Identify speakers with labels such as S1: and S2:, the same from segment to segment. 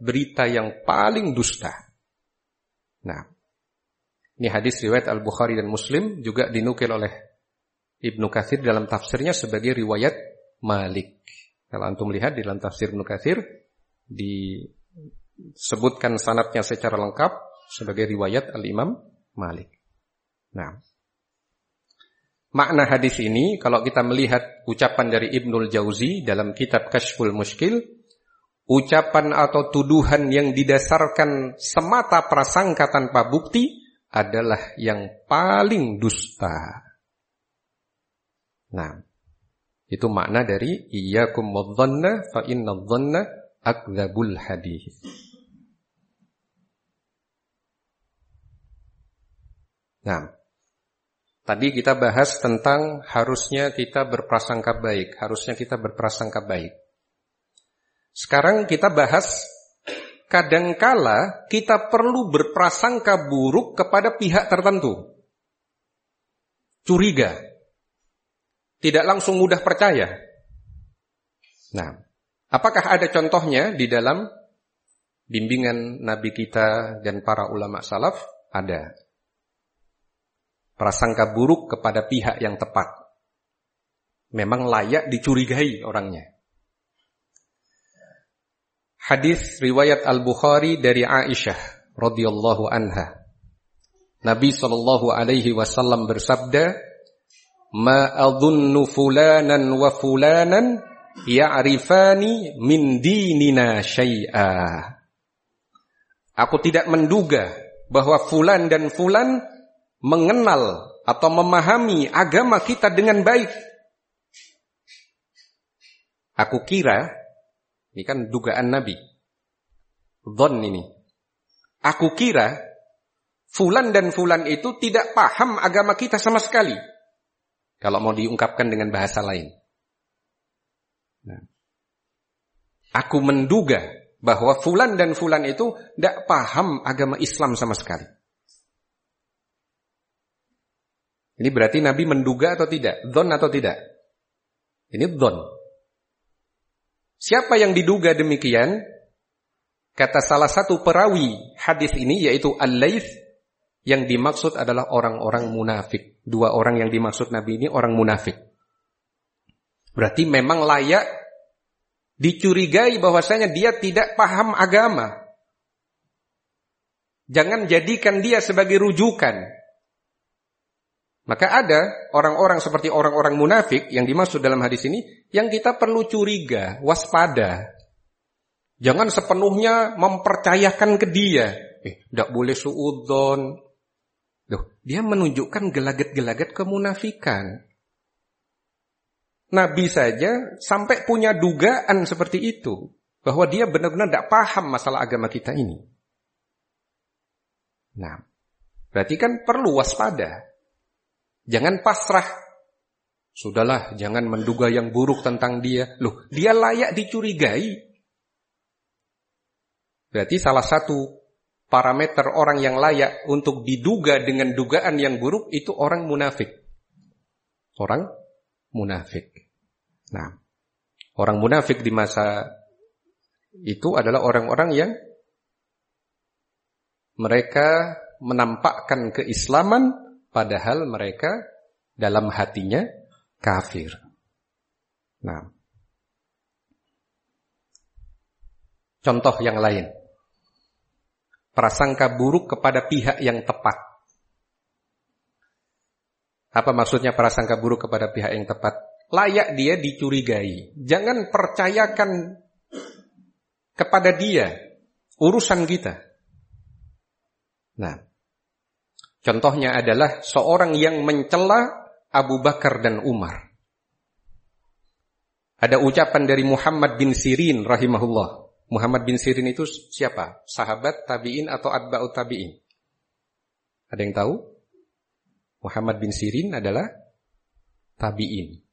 S1: berita yang paling dusta. Nah, ini hadis riwayat Al-Bukhari dan Muslim, juga dinukil oleh Ibnu Katsir dalam tafsirnya sebagai riwayat Malik. Kalau antum lihat di dalam tafsir Ibnu Katsir disebutkan sanadnya secara lengkap sebagai riwayat Al-Imam Malik. Nah, makna hadis ini kalau kita melihat ucapan dari Ibnul Jauzi dalam kitab Kasyful Mushkil, ucapan atau tuduhan yang didasarkan semata prasangka tanpa bukti adalah yang paling dusta. Nah, itu makna dari iyyakum wadh-dhanna fa innadh-dhanna akdzabul hadits. Nah, tadi kita bahas tentang harusnya kita berprasangka baik, harusnya kita berprasangka baik. Sekarang kita bahas kadangkala kita perlu berprasangka buruk kepada pihak tertentu. Curiga. Tidak langsung mudah percaya. Nah, apakah ada contohnya di dalam bimbingan Nabi kita dan para ulama salaf? Ada. Prasangka buruk kepada pihak yang tepat. Memang layak dicurigai orangnya. Hadis riwayat Al-Bukhari dari Aisyah radhiyallahu anha. Nabi SAW bersabda, "Ma adhunnu fulanan wa fulanan ya'rifani min dinina syai'a." Aku tidak menduga bahwa fulan dan fulan mengenal atau memahami agama kita dengan baik. Aku kira, ini kan dugaan Nabi, dhon ini. Aku kira fulan dan fulan itu tidak paham agama kita sama sekali. Kalau mau diungkapkan dengan bahasa lain. Nah, aku menduga bahwa fulan dan fulan itu tidak paham agama Islam sama sekali. Ini berarti Nabi menduga atau tidak? Dhon atau tidak? Ini dhon. Siapa yang diduga demikian? Kata salah satu perawi hadis ini, yaitu Al-Laits, yang dimaksud adalah orang-orang munafik. Dua orang yang dimaksud Nabi ini orang munafik. Berarti memang layak dicurigai bahwasanya dia tidak paham agama. Jangan jadikan dia sebagai rujukan. Maka ada orang-orang seperti orang-orang munafik yang dimaksud dalam hadis ini yang kita perlu curiga, waspada. Jangan sepenuhnya mempercayakan ke dia. Tidak boleh suudzon. Dia menunjukkan gelagat-gelagat kemunafikan. Nabi saja sampai punya dugaan seperti itu, bahwa dia benar-benar tidak paham masalah agama kita ini. Nah, berarti kan perlu waspada. Jangan pasrah. Sudahlah, jangan menduga yang buruk tentang dia. Loh, dia layak dicurigai. Berarti salah satu parameter orang yang layak untuk diduga dengan dugaan yang buruk itu orang munafik. Orang munafik. Nah, orang munafik di masa itu adalah orang-orang yang mereka menampakkan keislaman padahal mereka dalam hatinya kafir. Nah, contoh yang lain. Prasangka buruk kepada pihak yang tepat. Apa maksudnya prasangka buruk kepada pihak yang tepat? Layak dia dicurigai. Jangan percayakan kepada dia urusan kita. Nah, contohnya adalah seorang yang mencela Abu Bakar dan Umar. Ada ucapan dari Muhammad bin Sirin rahimahullah. Muhammad bin Sirin itu siapa? Sahabat, tabi'in atau atba'ut tabi'in? Ada yang tahu? Muhammad bin Sirin adalah tabi'in.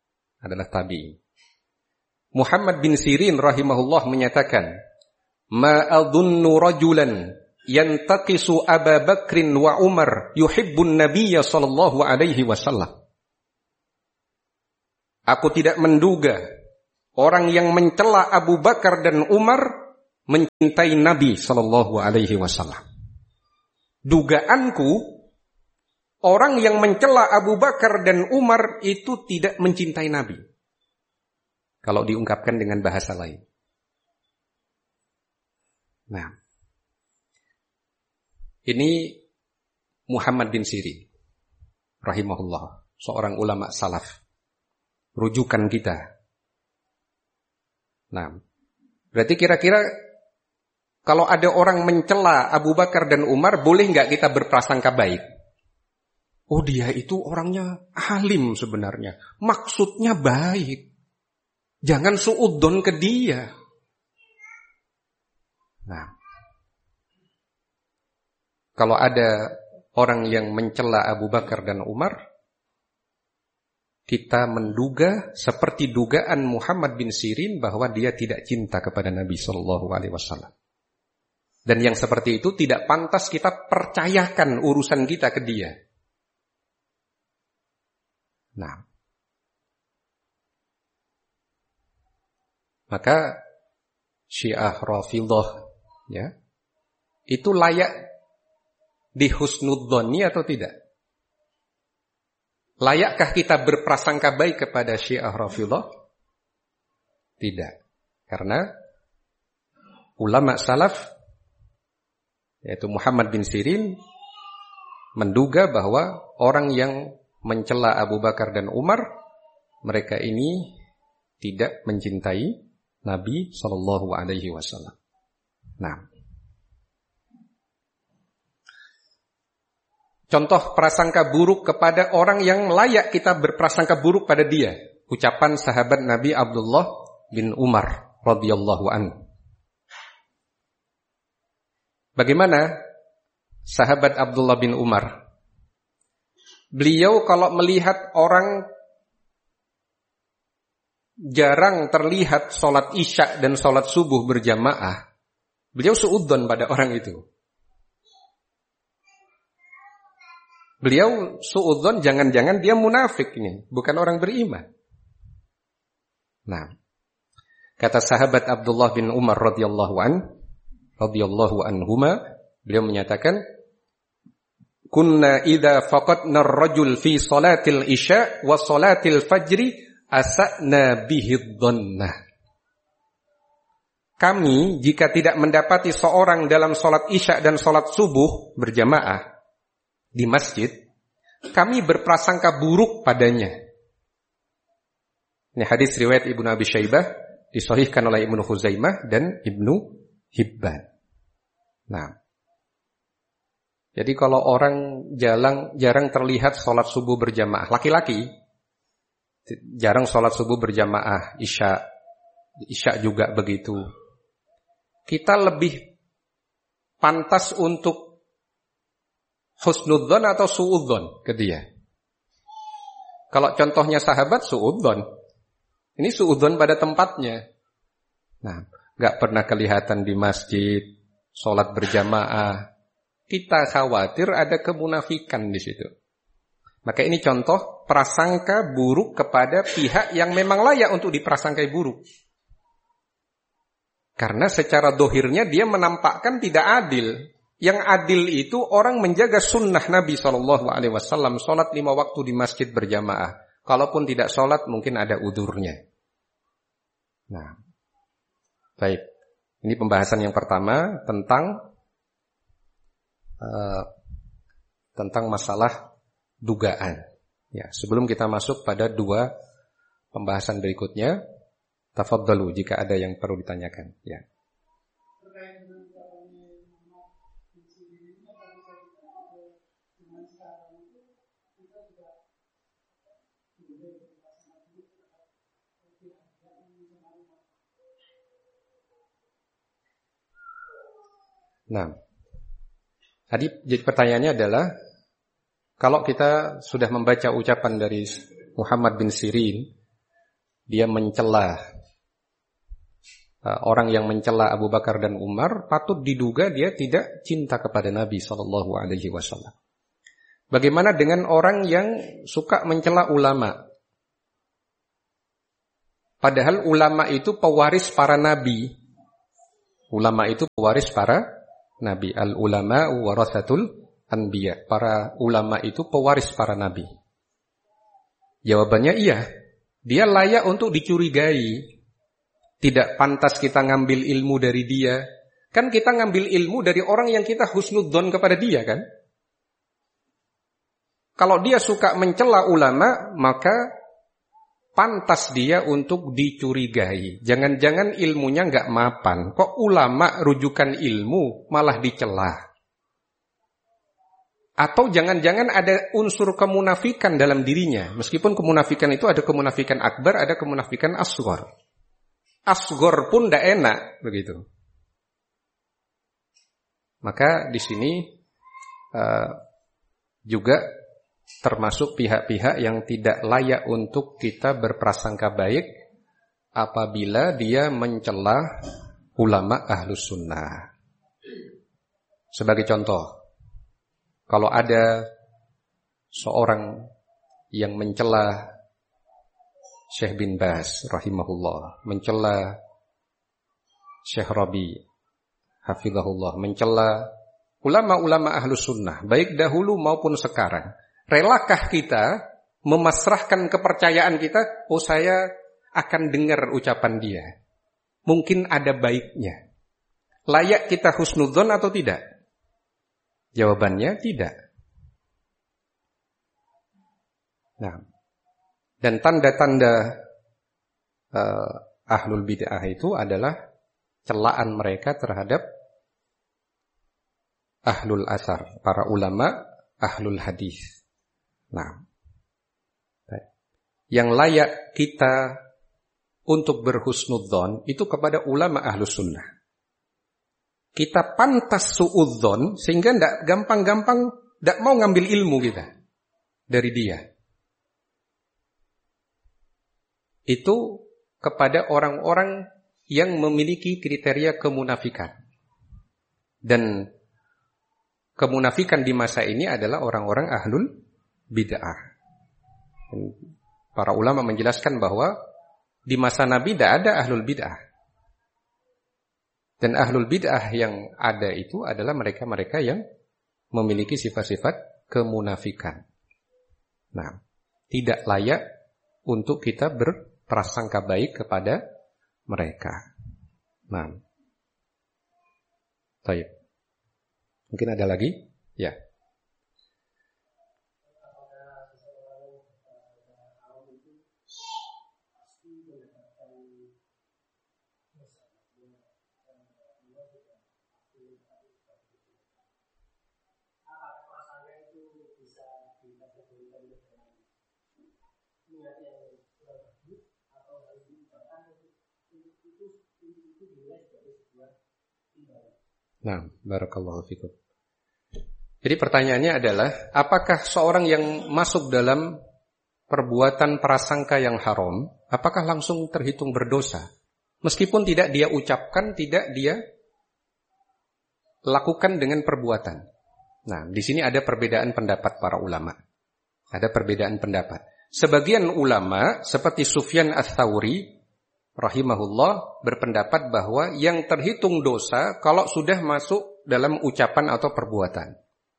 S1: Muhammad bin Sirin rahimahullah menyatakan, "Ma adhunnu rajulan yantaqisu Abu Bakrin wa Umar yuhibbun Nabiyya sallallahu alaihi wasallam." Aku tidak menduga orang yang mencela Abu Bakar dan Umar mencintai Nabi sallallahu alaihi wasallam. Dugaanku, orang yang mencela Abu Bakar dan Umar itu tidak mencintai Nabi. Kalau diungkapkan dengan bahasa lain. Nah, ini Muhammad bin Sirin rahimahullah, seorang ulama salaf, rujukan kita. Nah, berarti kira-kira kalau ada orang mencela Abu Bakar dan Umar, boleh nggak kita berprasangka baik? Oh, dia itu orangnya alim sebenarnya, maksudnya baik. Jangan suudzon ke dia. Nah, kalau ada orang yang mencela Abu Bakar dan Umar, kita menduga seperti dugaan Muhammad bin Sirin bahwa dia tidak cinta kepada Nabi Shallallahu Alaihi Wasallam. Dan yang seperti itu tidak pantas kita percayakan urusan kita ke dia. Nah, maka Syiah Rafidhah, ya, itu layak dihusnudzoni atau tidak? Layakkah kita berprasangka baik kepada Syiah Rafidhah? Tidak. Karena ulama salaf, yaitu Muhammad bin Sirin, menduga bahwa orang yang mencela Abu Bakar dan Umar, mereka ini tidak mencintai Nabi Sallallahu Alaihi Wasallam. Nah, contoh prasangka buruk kepada orang yang layak kita berprasangka buruk pada dia, ucapan sahabat Nabi Abdullah bin Umar radhiyallahu anhu. Bagaimana sahabat Abdullah bin Umar? Beliau kalau melihat orang jarang terlihat sholat isya dan sholat subuh berjamaah, beliau suudzon pada orang itu. Beliau suudzon, jangan-jangan dia munafik ini, bukan orang beriman. Nah, kata sahabat Abdullah bin Umar radhiyallahu anhuma, beliau menyatakan, kunna idza faqadna ar-rajul fi salatil isya wa salatil fajri asa'na bihi dhannah. Kami jika tidak mendapati seorang dalam salat isya dan salat subuh berjamaah di masjid, kami berprasangka buruk padanya. Ini hadis riwayat Ibnu Abi Syaibah, disahihkan oleh Ibnu Khuzaimah dan Ibnu Hibban. Nah, jadi kalau orang jarang terlihat sholat subuh berjamaah, laki-laki jarang sholat subuh berjamaah, isya juga begitu, kita lebih pantas untuk husnudzon atau suudzon ke dia. Kalau contohnya sahabat, suudzon. Ini suudzon pada tempatnya. Nah, gak pernah kelihatan di masjid, sholat berjamaah. Kita khawatir ada kemunafikan di situ. Maka ini contoh prasangka buruk kepada pihak yang memang layak untuk diprasangkai buruk. Karena secara dohirnya dia menampakkan tidak adil. Yang adil itu orang menjaga sunnah Nabi SAW, sholat 5 waktu di masjid berjamaah. Kalaupun tidak sholat mungkin ada udurnya. Nah, baik. Ini pembahasan yang pertama tentang masalah dugaan. Ya, sebelum kita masuk pada 2 pembahasan berikutnya, tafadhalu jika ada yang perlu ditanyakan. Ya. Nah, tadi jadi pertanyaannya adalah, kalau kita sudah membaca ucapan dari Muhammad bin Sirin, dia mencela orang yang mencela Abu Bakar dan Umar, patut diduga dia tidak cinta kepada Nabi SAW. Bagaimana dengan orang yang suka mencela ulama? Padahal ulama itu pewaris para nabi. Ulama itu pewaris para nabi. Al-ulama warathatul anbiya. Para ulama itu pewaris para nabi. Jawabannya iya. Dia layak untuk dicurigai. Tidak pantas kita ngambil ilmu dari dia. Kan kita ngambil ilmu dari orang yang kita husnudzon kepada dia kan. Kalau dia suka mencela ulama, maka pantas dia untuk dicurigai. Jangan-jangan ilmunya nggak mapan. Kok ulama rujukan ilmu malah dicela? Atau jangan-jangan ada unsur kemunafikan dalam dirinya. Meskipun kemunafikan itu ada kemunafikan akbar, ada kemunafikan asghar. Asghar pun tidak enak begitu. Maka di sini juga termasuk pihak-pihak yang tidak layak untuk kita berprasangka baik apabila dia mencela ulama ahlus sunnah. Sebagai contoh, kalau ada seorang yang mencela Syekh bin Baz rahimahullah, mencela Syekh Rabi hafizahullah, mencela ulama-ulama ahlus sunnah, baik dahulu maupun sekarang, relakah kita memasrahkan kepercayaan kita, oh saya akan dengar ucapan dia, mungkin ada baiknya, layak kita husnudzon atau tidak? Jawabannya tidak. Nah, dan tanda-tanda ahlul bid'ah itu adalah celaan mereka terhadap ahlul athar, para ulama ahlul hadis. Nah, yang layak kita untuk berhusnudzon itu kepada ulama ahlus sunnah. Kita pantas suudzon sehingga tidak gampang-gampang tidak mau ngambil ilmu kita dari dia. Itu kepada orang-orang yang memiliki kriteria kemunafikan. Dan kemunafikan di masa ini adalah orang-orang ahlul bid'ah. Para ulama menjelaskan bahwa di masa Nabi tidak ada ahlul bid'ah. Dan ahlul bid'ah yang ada itu adalah mereka-mereka yang memiliki sifat-sifat kemunafikan. Nah, tidak layak untuk kita berprasangka baik kepada mereka. Nah, baik. Mungkin ada lagi? Ya. Nah, barakallahu fikum. Jadi pertanyaannya adalah, apakah seorang yang masuk dalam perbuatan prasangka yang haram, apakah langsung terhitung berdosa? Meskipun tidak dia ucapkan, tidak dia lakukan dengan perbuatan. Nah, di sini ada perbedaan pendapat para ulama. Ada perbedaan pendapat. Sebagian ulama seperti Sufyan Ats-Tsauri rahimahullah berpendapat bahwa yang terhitung dosa kalau sudah masuk dalam ucapan atau perbuatan.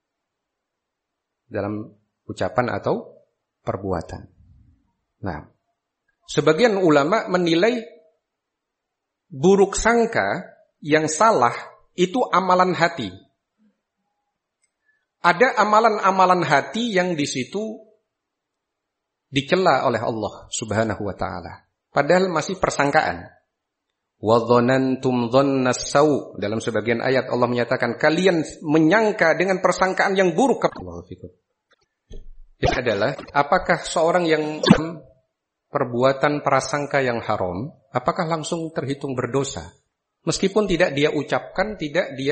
S1: Dalam ucapan atau perbuatan. Nah, sebagian ulama menilai buruk sangka yang salah itu amalan hati. Ada amalan-amalan hati yang di situ dicela oleh Allah Subhanahu wa taala. Padahal masih persangkaan. Wa dzanantum dzannas sau. Dalam sebagian ayat Allah menyatakan kalian menyangka dengan persangkaan yang buruk kepada Allah. Ini adalah apakah seorang yang perbuatan prasangka yang haram, apakah langsung terhitung berdosa? Meskipun tidak dia ucapkan, tidak dia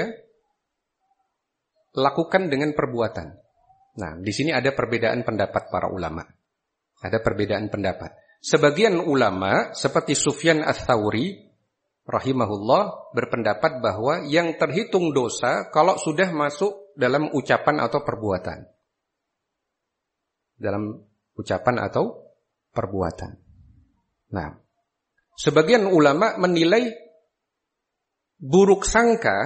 S1: lakukan dengan perbuatan. Nah, di sini ada perbedaan pendapat para ulama. Ada perbedaan pendapat. Sebagian ulama seperti Sufyan Ats-Tsauri rahimahullah berpendapat bahwa yang terhitung dosa kalau sudah masuk dalam ucapan atau perbuatan. Dalam ucapan atau perbuatan. Nah, sebagian ulama menilai buruk sangka